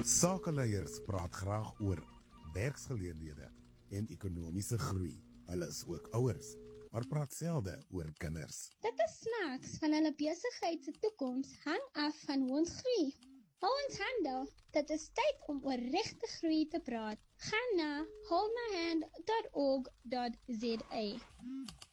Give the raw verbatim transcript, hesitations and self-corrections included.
Sakeleiers praat graag oor werksgeleenthede en ekonomiese groei. Hulle is ook ouers, maar praat selde oor kinders. Dit is snaaks, van hulle besigheid se toekoms hang af van hoe ons groei. Hou ons hande, dit is tyd om oor regte groei te praat. Gaan na hold my hand dot org dot za.